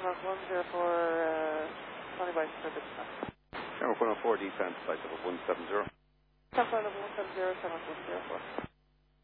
Denmark 104, Tony Bison for business. Denmark 104, descent, flight level 170. Flight level 170, Denmark 104.